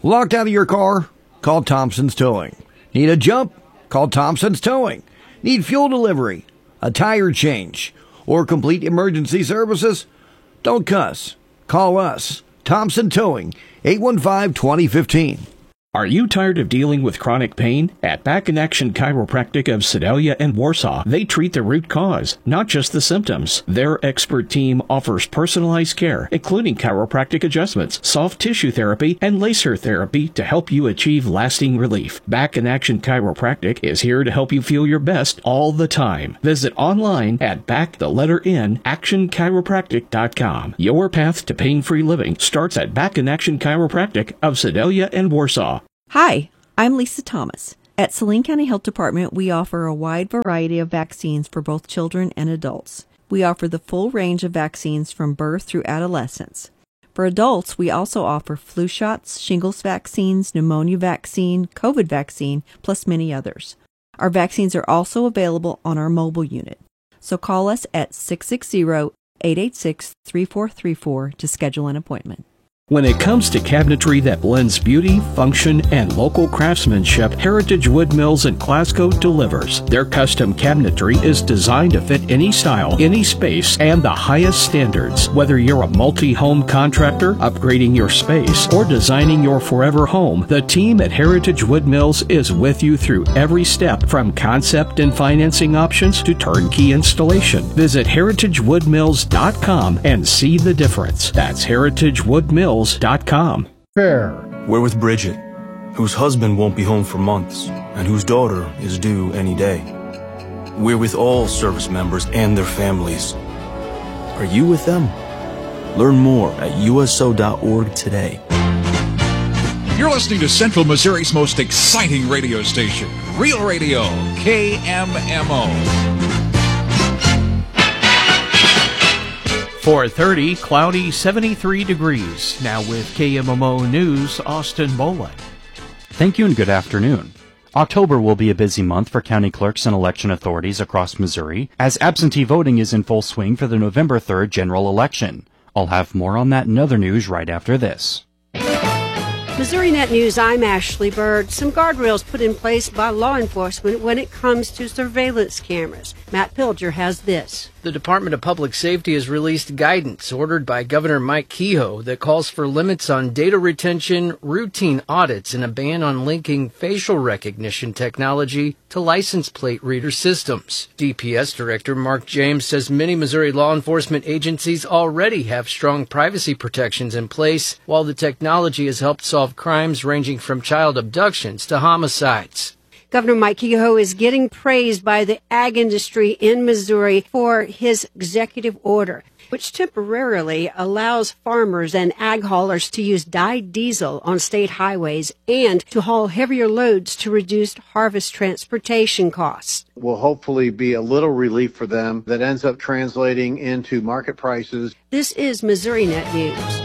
Locked out of your car? Call Thompson's Towing. Need a jump? Call Thompson's Towing. Need fuel delivery, a tire change, or complete emergency services? Don't cuss. Call us. Thompson Towing, 815-2015. Are you tired of dealing with chronic pain? At Back in Action Chiropractic of Sedalia and Warsaw, they treat the root cause, not just the symptoms. Their expert team offers personalized care, including chiropractic adjustments, soft tissue therapy, and laser therapy to help you achieve lasting relief. Back in Action Chiropractic is here to help you feel your best all the time. Visit online at actionchiropractic.com. Your path to pain-free living starts at Back in Action Chiropractic of Sedalia and Warsaw. Hi, I'm Lisa Thomas. At Saline County Health Department, we offer a wide variety of vaccines for both children and adults. We offer the full range of vaccines from birth through adolescence. For adults, we also offer flu shots, shingles vaccines, pneumonia vaccine, COVID vaccine, plus many others. Our vaccines are also available on our mobile unit. So call us at 660-886-3434 to schedule an appointment. When it comes to cabinetry that blends beauty, function, and local craftsmanship, Heritage Wood Mills in Glasgow delivers. Their custom cabinetry is designed to fit any style, any space, and the highest standards. Whether you're a multi-home contractor, upgrading your space, or designing your forever home, the team at Heritage Wood Mills is with you through every step, from concept and financing options to turnkey installation. Visit heritagewoodmills.com and see the difference. That's heritagewoodmills.com. Fair. We're with Bridget, whose husband won't be home for months and whose daughter is due any day. We're with all service members and their families. Are you with them? Learn more at uso.org today. You're listening to Central Missouri's most exciting radio station, Real Radio, KMMO. 4:30, cloudy, 73 degrees. Now with KMMO News, Austin Bolin. Thank you and good afternoon. October will be a busy month for county clerks and election authorities across Missouri, as absentee voting is in full swing for the November 3rd general election. I'll have more on that and other news right after this. Missouri Net News, I'm Ashley Bird. Some guardrails put in place by law enforcement when it comes to surveillance cameras. Matt Pilger has this. The Department of Public Safety has released guidance ordered by Governor Mike Kehoe that calls for limits on data retention, routine audits, and a ban on linking facial recognition technology to license plate reader systems. DPS Director Mark James says many Missouri law enforcement agencies already have strong privacy protections in place, while the technology has helped solve crimes ranging from child abductions to homicides. Governor Mike Kehoe is getting praised by the ag industry in Missouri for his executive order, which temporarily allows farmers and ag haulers to use dyed diesel on state highways and to haul heavier loads to reduce harvest transportation costs. Will hopefully be a little relief for them that ends up translating into market prices. This is Missouri Net News.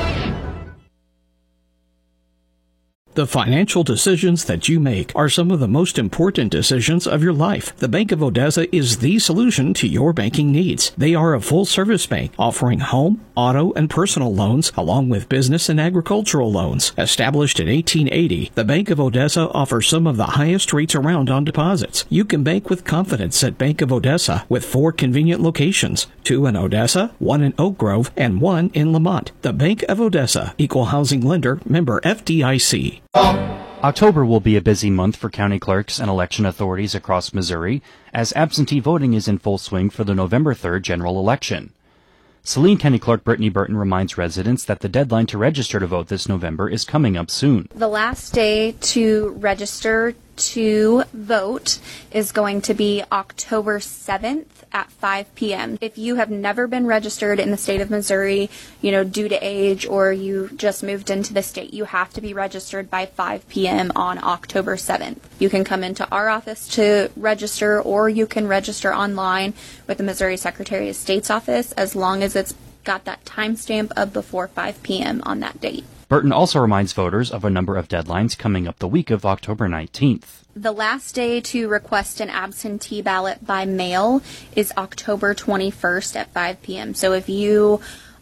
The financial decisions that you make are some of the most important decisions of your life. The Bank of Odessa is the solution to your banking needs. They are a full-service bank offering home, auto, and personal loans, along with business and agricultural loans. Established in 1880, the Bank of Odessa offers some of the highest rates around on deposits. You can bank with confidence at Bank of Odessa with 4 convenient locations, 2 in Odessa, 1 in Oak Grove, and 1 in Lamont. The Bank of Odessa, Equal Housing Lender, member FDIC. October will be a busy month for county clerks and election authorities across Missouri, as absentee voting is in full swing for the November 3rd general election. Saline County Clerk Brittany Burton reminds residents that the deadline to register to vote this November is coming up soon. The last day to register to vote is going to be October 7th at 5 p.m. If you have never been registered in the state of Missouri, due to age, or you just moved into the state, you have to be registered by 5 p.m. on October 7th. You can come into our office to register, or you can register online with the Missouri Secretary of State's office, as long as it's got that timestamp of before 5 p.m. on that date. Burton also reminds voters of a number of deadlines coming up the week of October 19th. The last day to request an absentee ballot by mail is October 21st at 5 p.m. So if you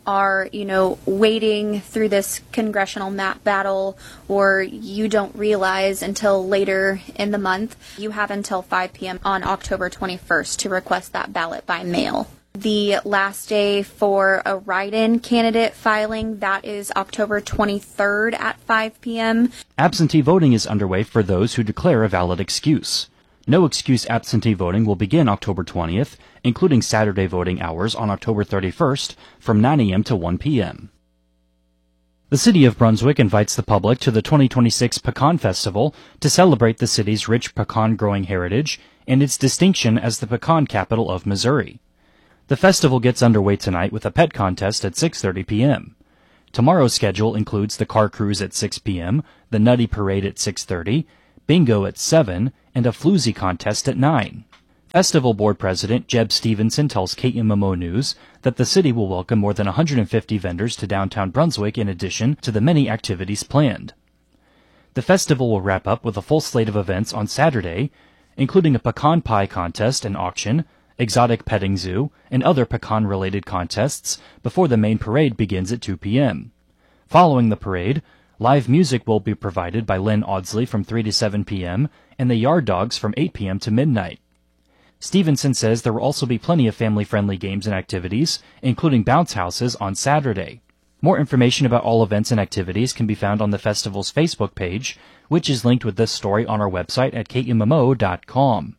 are, waiting through this congressional map battle, or you don't realize until later in the month, you have until 5 p.m. on October 21st to request that ballot by mail. The last day for a write-in candidate filing, that is October 23rd at 5 p.m. Absentee voting is underway for those who declare a valid excuse. No excuse absentee voting will begin October 20th, including Saturday voting hours on October 31st from 9 a.m. to 1 p.m. The City of Brunswick invites the public to the 2026 Pecan Festival to celebrate the city's rich pecan growing heritage and its distinction as the pecan capital of Missouri. The festival gets underway tonight with a pet contest at 6:30 p.m. Tomorrow's schedule includes the car cruise at 6 p.m., the Nutty Parade at 6:30, bingo at 7, and a floozy contest at 9. Festival Board President Jeb Stevenson tells KMMO News that the city will welcome more than 150 vendors to downtown Brunswick in addition to the many activities planned. The festival will wrap up with a full slate of events on Saturday, including a pecan pie contest and auction, exotic petting zoo, and other pecan-related contests before the main parade begins at 2 p.m. Following the parade, live music will be provided by Lynn Audsley from 3 to 7 p.m. and the Yard Dogs from 8 p.m. to midnight. Stevenson says there will also be plenty of family-friendly games and activities, including bounce houses on Saturday. More information about all events and activities can be found on the festival's Facebook page, which is linked with this story on our website at kmmo.com.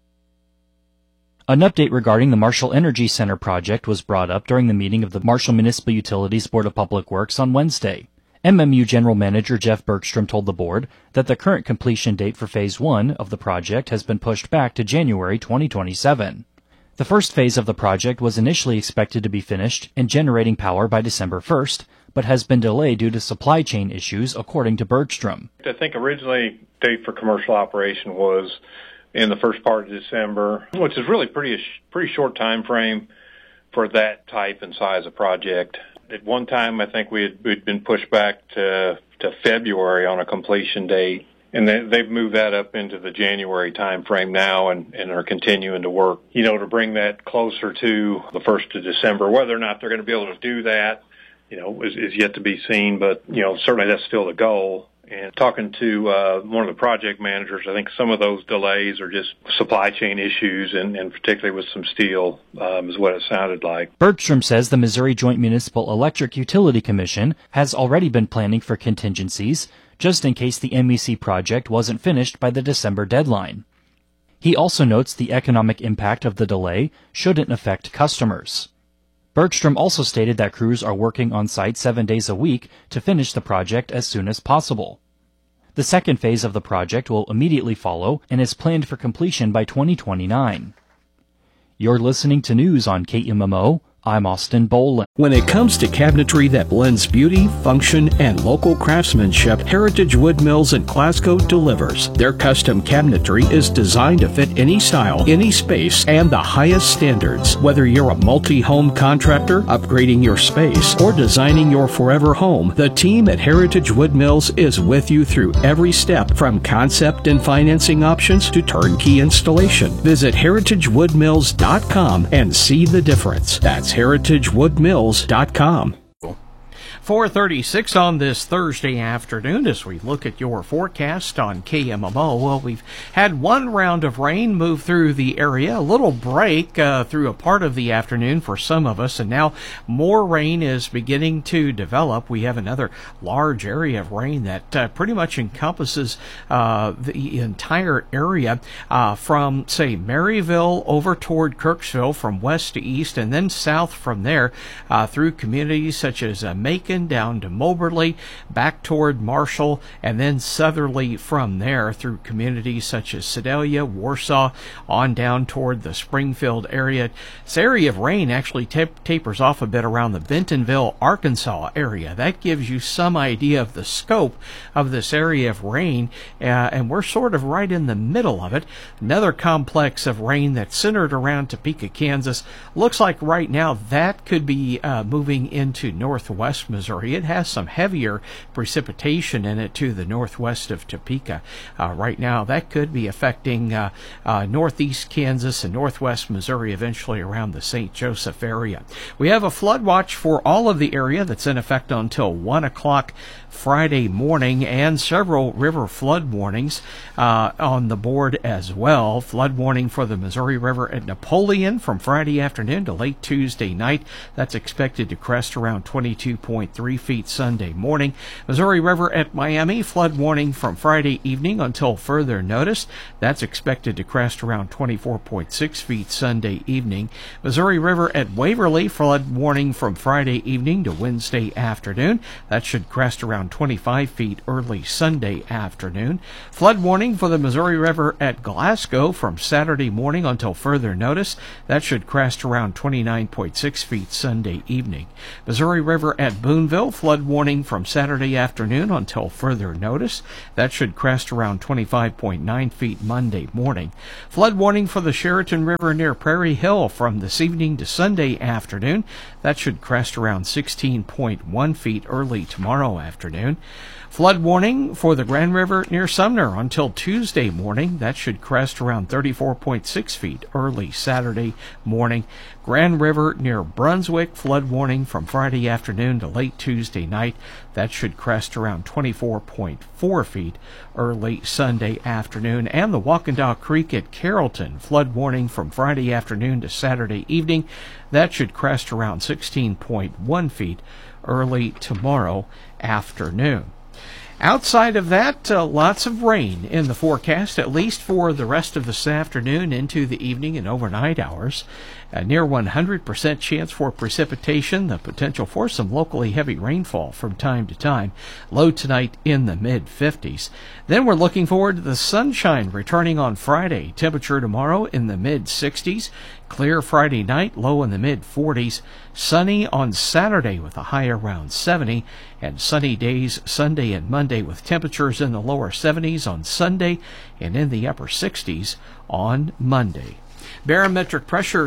An update regarding the Marshall Energy Center project was brought up during the meeting of the Marshall Municipal Utilities Board of Public Works on Wednesday. MMU General Manager Jeff Bergstrom told the board that the current completion date for Phase 1 of the project has been pushed back to January 2027. The first phase of the project was initially expected to be finished and generating power by December 1st, but has been delayed due to supply chain issues, according to Bergstrom. I think originally date for commercial operation was in the first part of December, which is really pretty short time frame for that type and size of project. At one time, I think we'd been pushed back to February on a completion date, and they've moved that up into the January time frame now and are continuing to work, to bring that closer to the 1st of December. Whether or not they're going to be able to do that, is yet to be seen, but, certainly that's still the goal. And talking to one of the project managers, I think some of those delays are just supply chain issues, and particularly with some steel, is what it sounded like. Bergstrom says the Missouri Joint Municipal Electric Utility Commission has already been planning for contingencies, just in case the MEC project wasn't finished by the December deadline. He also notes the economic impact of the delay shouldn't affect customers. Bergstrom also stated that crews are working on site 7 days a week to finish the project as soon as possible. The second phase of the project will immediately follow and is planned for completion by 2029. You're listening to news on KMMO. I'm Austin Bolin. When it comes to cabinetry that blends beauty, function, and local craftsmanship, Heritage Wood Mills in Glasgow delivers. Their custom cabinetry is designed to fit any style, any space, and the highest standards. Whether you're a multi-home contractor, upgrading your space, or designing your forever home, the team at Heritage Wood Mills is with you through every step, from concept and financing options to turnkey installation. Visit heritagewoodmills.com and see the difference. That's heritagewoodmills.com. 4:36 on this Thursday afternoon as we look at your forecast on KMMO. Well, we've had one round of rain move through the area, a little break through a part of the afternoon for some of us, and now more rain is beginning to develop. We have another large area of rain that pretty much encompasses the entire area from, say, Maryville over toward Kirksville from west to east, and then south from there through communities such as Macon, down to Moberly, back toward Marshall, and then southerly from there through communities such as Sedalia, Warsaw, on down toward the Springfield area. This area of rain actually tapers off a bit around the Bentonville, Arkansas area. That gives you some idea of the scope of this area of rain, and we're sort of right in the middle of it. Another complex of rain that's centered around Topeka, Kansas. Looks like right now that could be moving into northwest Missouri. Missouri. It has some heavier precipitation in it to the northwest of Topeka. Right now, that could be affecting northeast Kansas and northwest Missouri, eventually around the St. Joseph area. We have a flood watch for all of the area that's in effect until 1 o'clock Friday morning, and several river flood warnings on the board as well. Flood warning for the Missouri River at Napoleon from Friday afternoon to late Tuesday night. That's expected to crest around 22.3 feet Sunday morning. Missouri River at Miami, flood warning from Friday evening until further notice. That's expected to crest around 24.6 feet Sunday evening. Missouri River at Waverly, flood warning from Friday evening to Wednesday afternoon. That should crest around 25 feet early Sunday afternoon. Flood warning for the Missouri River at Glasgow from Saturday morning until further notice. That should crest around 29.6 feet Sunday evening. Missouri River at Boonville, flood warning from Saturday afternoon until further notice. That should crest around 25.9 feet Monday morning. Flood warning for the Sheraton River near Prairie Hill from this evening to Sunday afternoon. That should crest around 16.1 feet early tomorrow afternoon. Flood warning for the Grand River near Sumner until Tuesday morning. That should crest around 34.6 feet early Saturday morning. Grand River near Brunswick, flood warning from Friday afternoon to late Tuesday night. That should crest around 24.4 feet early Sunday afternoon. And the Wakanda Creek at Carrollton, flood warning from Friday afternoon to Saturday evening. That should crest around 16.1 feet early tomorrow afternoon. Outside of that, lots of rain in the forecast, at least for the rest of this afternoon into the evening and overnight hours. A near 100% chance for precipitation, the potential for some locally heavy rainfall from time to time. Low tonight in the mid-50s. Then we're looking forward to the sunshine returning on Friday. Temperature tomorrow in the mid-60s. Clear Friday night, low in the mid-40s. Sunny on Saturday with a high around 70. And sunny days Sunday and Monday with temperatures in the lower 70s on Sunday and in the upper 60s on Monday. Barometric pressure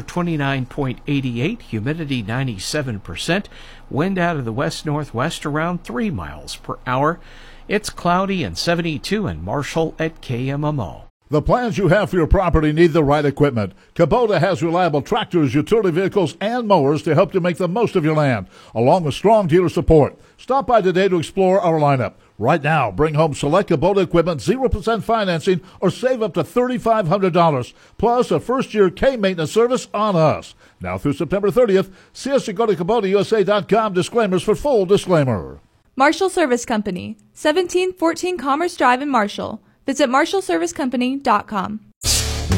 29.88, humidity 97%, wind out of the west-northwest around 3 miles per hour. It's cloudy and 72 in Marshall at KMMO. The plans you have for your property need the right equipment. Kubota has reliable tractors, utility vehicles, and mowers to help you make the most of your land, along with strong dealer support. Stop by today to explore our lineup. Right now, bring home select Kubota equipment, 0% financing, or save up to $3,500, plus a first-year K-maintenance service on us. Now through September 30th, see us at GoToKubotaUSA.com. Disclaimers for full disclaimer. Marshall Service Company, 1714 Commerce Drive in Marshall. Visit marshallservicecompany.com.